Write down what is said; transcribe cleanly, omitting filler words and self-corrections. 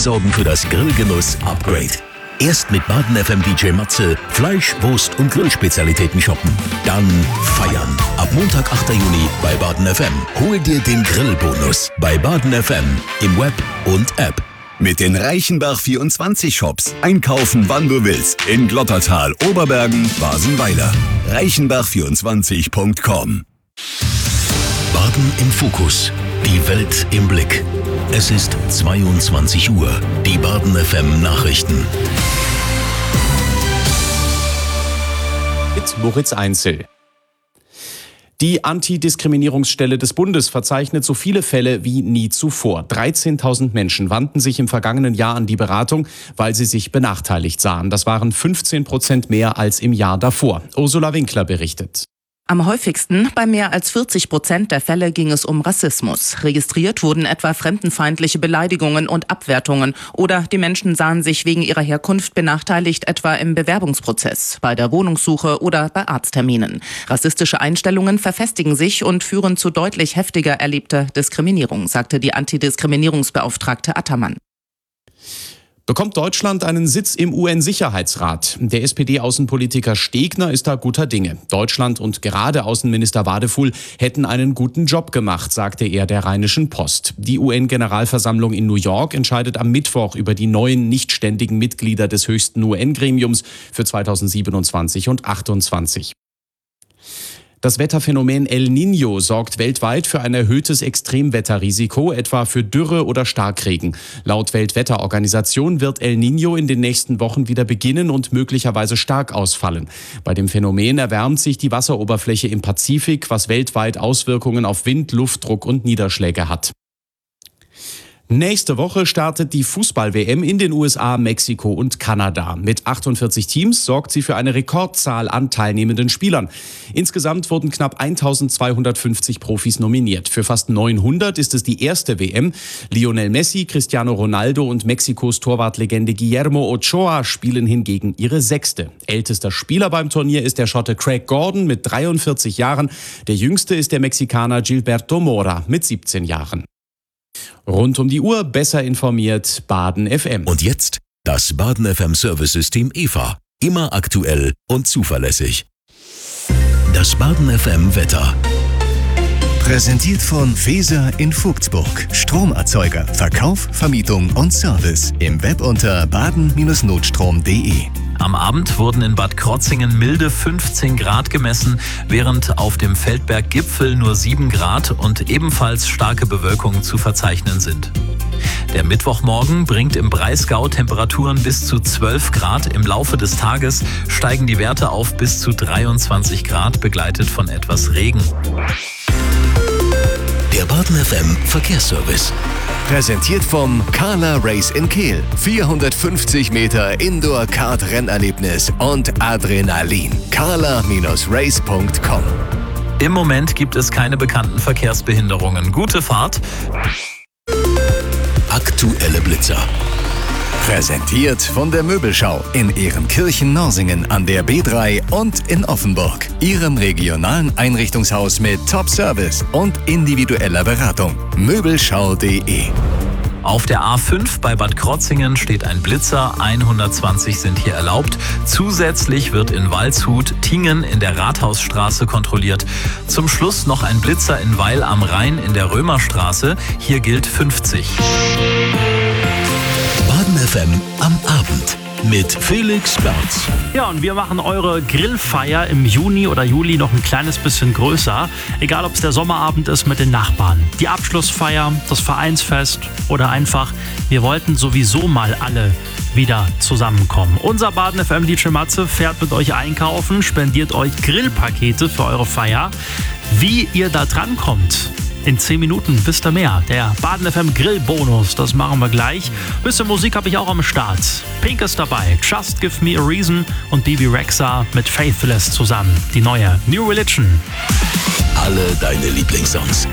sorgen für das Grillgenuss-Upgrade. Erst mit Baden FM DJ Matze Fleisch, Wurst und Grillspezialitäten shoppen. Dann feiern. Ab Montag, 8. Juni bei Baden FM. Hol dir den Grillbonus bei Baden FM im Web und App. Mit den Reichenbach24 Shops. Einkaufen, wann du willst. In Glottertal, Oberbergen, Basenweiler. Reichenbach24.com. Baden im Fokus. Die Welt im Blick. Es ist 22 Uhr. Die Baden FM Nachrichten. Mit Moritz Einzel. Die Antidiskriminierungsstelle des Bundes verzeichnet so viele Fälle wie nie zuvor. 13.000 Menschen wandten sich im vergangenen Jahr an die Beratung, weil sie sich benachteiligt sahen. Das waren 15% mehr als im Jahr davor. Ursula Winkler berichtet. Am häufigsten, bei mehr als 40% der Fälle, ging es um Rassismus. Registriert wurden etwa fremdenfeindliche Beleidigungen und Abwertungen. Oder die Menschen sahen sich wegen ihrer Herkunft benachteiligt, etwa im Bewerbungsprozess, bei der Wohnungssuche oder bei Arztterminen. Rassistische Einstellungen verfestigen sich und führen zu deutlich heftiger erlebter Diskriminierung, sagte die Antidiskriminierungsbeauftragte Attermann. Bekommt Deutschland einen Sitz im UN-Sicherheitsrat? Der SPD-Außenpolitiker Stegner ist da guter Dinge. Deutschland und gerade Außenminister Wadefuhl hätten einen guten Job gemacht, sagte er der Rheinischen Post. Die UN-Generalversammlung in New York entscheidet am Mittwoch über die neuen nichtständigen Mitglieder des höchsten UN-Gremiums für 2027 und 2028. Das Wetterphänomen El Niño sorgt weltweit für ein erhöhtes Extremwetterrisiko, etwa für Dürre oder Starkregen. Laut Weltwetterorganisation wird El Niño in den nächsten Wochen wieder beginnen und möglicherweise stark ausfallen. Bei dem Phänomen erwärmt sich die Wasseroberfläche im Pazifik, was weltweit Auswirkungen auf Wind, Luftdruck und Niederschläge hat. Nächste Woche startet die Fußball-WM in den USA, Mexiko und Kanada. Mit 48 Teams sorgt sie für eine Rekordzahl an teilnehmenden Spielern. Insgesamt wurden knapp 1250 Profis nominiert. Für fast 900 ist es die erste WM. Lionel Messi, Cristiano Ronaldo und Mexikos Torwartlegende Guillermo Ochoa spielen hingegen ihre 6. Ältester Spieler beim Turnier ist der Schotte Craig Gordon mit 43 Jahren. Der jüngste ist der Mexikaner Gilberto Mora mit 17 Jahren. Rund um die Uhr besser informiert Baden FM. Und jetzt das Baden FM Service-System EVA. Immer aktuell und zuverlässig. Das Baden FM Wetter. Präsentiert von Feser in Vogtsburg. Stromerzeuger, Verkauf, Vermietung und Service. Im Web unter baden-notstrom.de. Am Abend wurden in Bad Krotzingen milde 15 Grad gemessen, während auf dem Feldberg-Gipfel nur 7 Grad und ebenfalls starke Bewölkungen zu verzeichnen sind. Der Mittwochmorgen bringt im Breisgau Temperaturen bis zu 12 Grad. Im Laufe des Tages steigen die Werte auf bis zu 23 Grad, begleitet von etwas Regen. Der Baden FM Verkehrsservice. Präsentiert vom Carla Race in Kehl. 450 Meter Indoor-Kart-Rennerlebnis und Adrenalin. carla-race.com. Im Moment gibt es keine bekannten Verkehrsbehinderungen. Gute Fahrt. Aktuelle Blitzer. Präsentiert von der Möbelschau in Ehrenkirchen-Norsingen an der B3 und in Offenburg. Ihrem regionalen Einrichtungshaus mit Top-Service und individueller Beratung. Möbelschau.de. Auf der A5 bei Bad Krotzingen steht ein Blitzer, 120 sind hier erlaubt. Zusätzlich wird in Waldshut-Tingen in der Rathausstraße kontrolliert. Zum Schluss noch ein Blitzer in Weil am Rhein in der Römerstraße, hier gilt 50. Baden FM am Abend mit Felix Berz. Ja, und wir machen eure Grillfeier im Juni oder Juli noch ein kleines bisschen größer. Egal, ob es der Sommerabend ist mit den Nachbarn, die Abschlussfeier, das Vereinsfest oder einfach, wir wollten sowieso mal alle wieder zusammenkommen. Unser Baden FM DJ Matze fährt mit euch einkaufen, spendiert euch Grillpakete für eure Feier. Wie ihr da drankommt, in 10 Minuten wisst ihr mehr. Der Baden FM Grillbonus, das machen wir gleich. Bisschen Musik habe ich auch am Start. Pink ist dabei, Just Give Me a Reason und Bibi Rexha mit Faithless zusammen. Die neue New Religion. Alle deine Lieblingssongs